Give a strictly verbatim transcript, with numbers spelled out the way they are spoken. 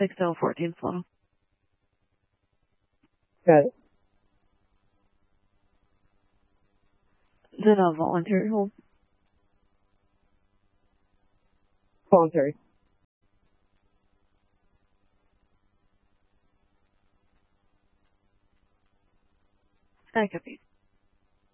six oh fourteen flow. Got it. Is it a voluntary hold? Voluntary. I copy.